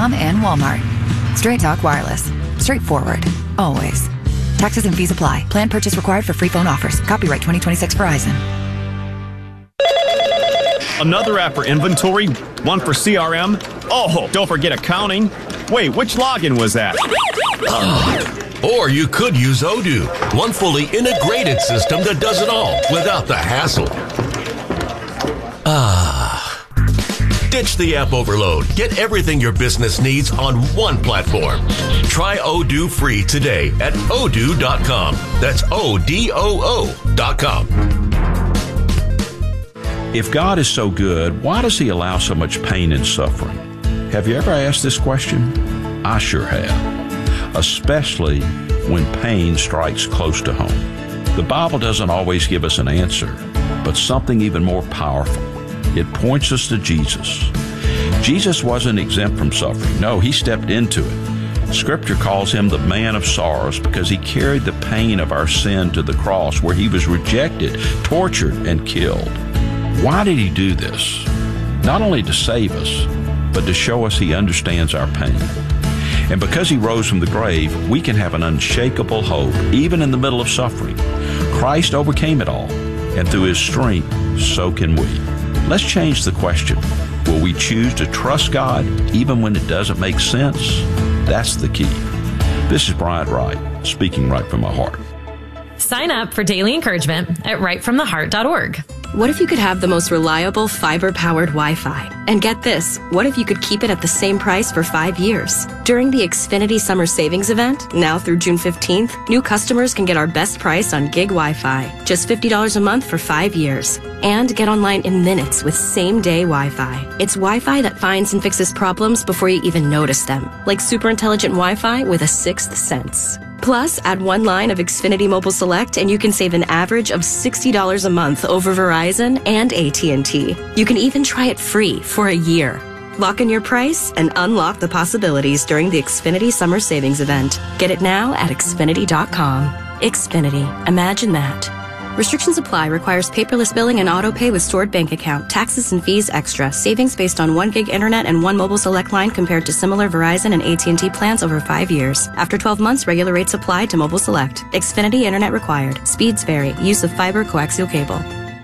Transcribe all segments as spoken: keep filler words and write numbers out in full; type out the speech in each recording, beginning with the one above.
com and Walmart. Straight Talk Wireless. Straightforward. Always. Taxes and fees apply. Plan purchase required for free phone offers. Copyright twenty twenty-six Verizon. Another app for inventory, one for C R M. Oh, don't forget accounting. Wait, which login was that? Or you could use Odoo, one fully integrated system that does it all without the hassle. Ah. Ditch the app overload. Get everything your business needs on one platform. Try Odoo free today at odoo dot com. That's O D O O dot com. If God is so good, why does he allow so much pain and suffering? Have you ever asked this question? I sure have, especially when pain strikes close to home. The Bible doesn't always give us an answer, but something even more powerful. It points us to Jesus. Jesus wasn't exempt from suffering. No, he stepped into it. Scripture calls him the man of sorrows because he carried the pain of our sin to the cross where he was rejected, tortured, and killed. Why did he do this? Not only to save us, but to show us he understands our pain. And because he rose from the grave, we can have an unshakable hope, even in the middle of suffering. Christ overcame it all, and through his strength, so can we. Let's change the question. Will we choose to trust God even when it doesn't make sense? That's the key. This is Bryant Wright, speaking right from my heart. Sign up for daily encouragement at right from the heart dot org. What if you could have the most reliable fiber-powered Wi-Fi? And get this, what if you could keep it at the same price for five years? During the Xfinity Summer Savings Event, now through June fifteenth, new customers can get our best price on gig Wi-Fi, just fifty dollars a month for five years. And get online in minutes with same-day Wi-Fi. It's Wi-Fi that finds and fixes problems before you even notice them, like super intelligent Wi-Fi with a sixth sense. Plus, add one line of Xfinity Mobile Select and you can save an average of sixty dollars a month over Verizon and A T and T. You can even try it free for a year. Lock in your price and unlock the possibilities during the Xfinity Summer Savings Event. Get it now at Xfinity dot com. Xfinity. Imagine that. Restrictions apply. Requires paperless billing and auto pay with stored bank account. Taxes and fees extra. Savings based on one gig internet and one mobile select line compared to similar Verizon and A T and T plans over five years. After twelve months, regular rates apply to mobile select. Xfinity internet required. Speeds vary. Use of fiber coaxial cable.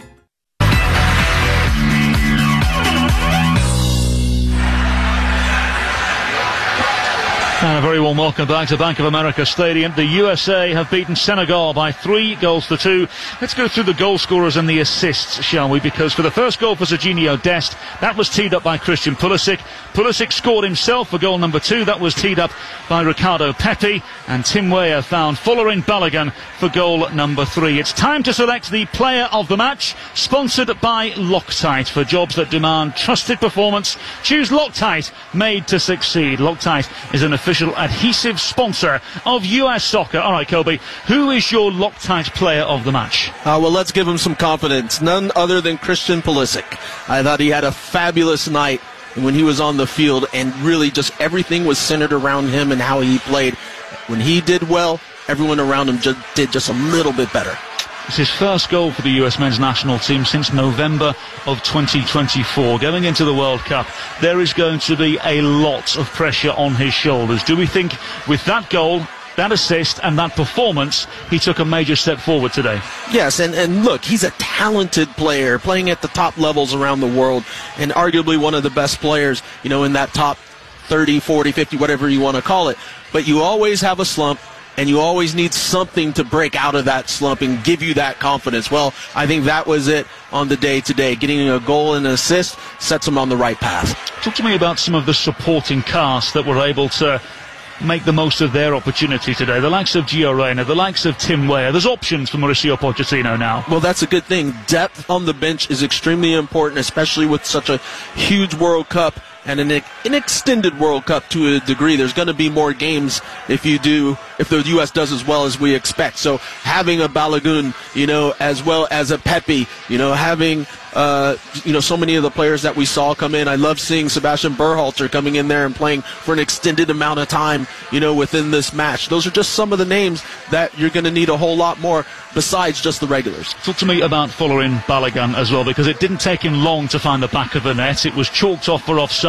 And a very warm welcome back to Bank of America Stadium. The U S A have beaten Senegal by three goals to two. Let's go through the goal scorers and the assists, shall we? Because for the first goal for Serginho Dest, that was teed up by Christian Pulisic. Pulisic scored himself for goal number two. That was teed up by Ricardo Pepi. And Tim Weah found Folarin Balogun for goal number three. It's time to select the player of the match, sponsored by Loctite. For jobs that demand trusted performance, choose Loctite, made to succeed. Loctite is an official adhesive sponsor of U S soccer. All right, Kobe, who is your Loctite player of the match? Uh, well, let's give him some confidence. None other than Christian Pulisic. I thought he had a fabulous night when he was on the field, and really just everything was centered around him and how he played. When he did well, everyone around him just did just a little bit better. It's his first goal for the U S men's national team since November of twenty twenty-four. Going into the World Cup, there is going to be a lot of pressure on his shoulders. Do we think with that goal, that assist and that performance, he took a major step forward today? Yes, and, and look, he's a talented player playing at the top levels around the world, and arguably one of the best players, you know, in that top thirty, forty, fifty, whatever you want to call it. But you always have a slump, and you always need something to break out of that slump and give you that confidence. Well, I think that was it on the day today. Getting a goal and an assist sets him on the right path. Talk to me about some of the supporting cast that were able to make the most of their opportunity today. The likes of Gio Reyna, the likes of Tim Weah. There's options for Mauricio Pochettino now. Well, that's a good thing. Depth on the bench is extremely important, especially with such a huge World Cup and an, an extended World Cup to a degree. There's going to be more games if you do, if the U S does as well as we expect. So having a Balogun, you know, as well as a Pepi, you know, having Uh, you know, so many of the players that we saw come in. I love seeing Sebastian Berhalter coming in there and playing for an extended amount of time, you know, within this match. Those are just some of the names that you're going to need a whole lot more besides just the regulars. Talk to me about Folarin Balogun as well, because it didn't take him long to find the back of the net. It was chalked off for offside.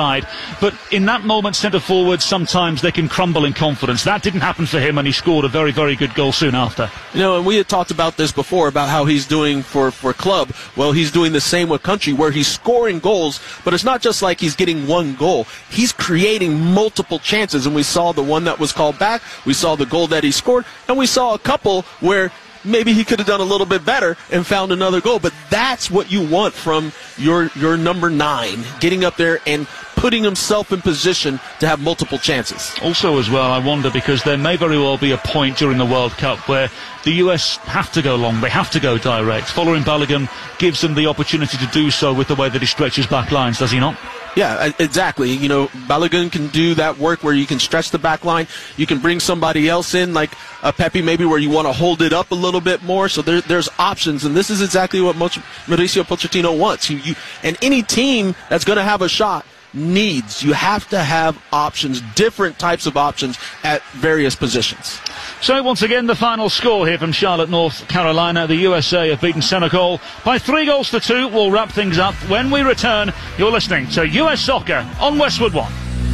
side. But in that moment, centre forwards, sometimes they can crumble in confidence. That didn't happen for him, and he scored a very, very good goal soon after. You know, and we had talked about this before, about how he's doing for, for club. Well, he's doing the same with country, where he's scoring goals, but it's not just like he's getting one goal. He's creating multiple chances, and we saw the one that was called back, we saw the goal that he scored, and we saw a couple where maybe he could have done a little bit better and found another goal. But that's what you want from your your number nine, getting up there and putting himself in position to have multiple chances. Also as well, I wonder, because there may very well be a point during the World Cup where the U S have to go long, they have to go direct. Following Balogun gives them the opportunity to do so with the way that he stretches back lines, does he not? Yeah, exactly. You know, Balogun can do that work where you can stretch the back line. You can bring somebody else in, like a Pepe maybe, where you want to hold it up a little bit more. So there, there's options, and this is exactly what Mauricio Pochettino wants. You, you, and any team that's going to have a shot needs, you have to have options, different types of options at various positions. So once again, the final score here from Charlotte, North Carolina. The U S A have beaten Senegal by three goals to two. We'll wrap things up when we return. You're listening to U S Soccer on Westwood One.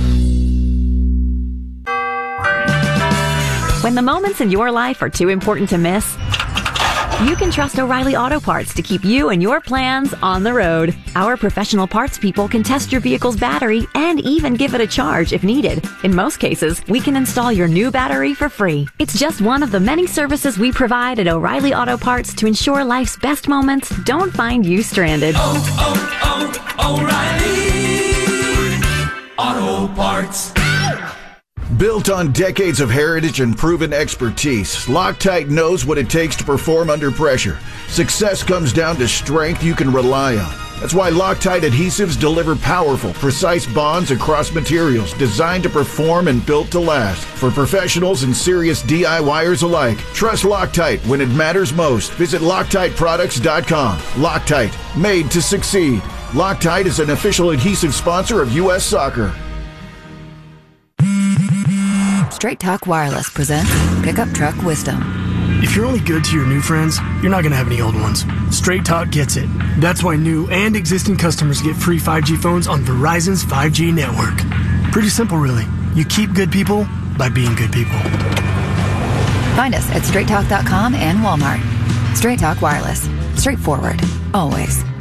When the moments in your life are too important to miss, you can trust O'Reilly Auto Parts to keep you and your plans on the road. Our professional parts people can test your vehicle's battery and even give it a charge if needed. In most cases, we can install your new battery for free. It's just one of the many services we provide at O'Reilly Auto Parts to ensure life's best moments don't find you stranded. Oh, oh, oh, O'Reilly Auto Parts. Built on decades of heritage and proven expertise, Loctite knows what it takes to perform under pressure. Success comes down to strength you can rely on. That's why Loctite adhesives deliver powerful, precise bonds across materials designed to perform and built to last. For professionals and serious DIYers alike, trust Loctite when it matters most. Visit Loctite Products dot com. Loctite, made to succeed. Loctite is an official adhesive sponsor of U S Soccer. Straight Talk Wireless presents Pickup Truck Wisdom. If you're only good to your new friends, you're not going to have any old ones. Straight Talk gets it. That's why new and existing customers get free five G phones on Verizon's five G network. Pretty simple, really. You keep good people by being good people. Find us at straight talk dot com and Walmart. Straight Talk Wireless. Straightforward. Always.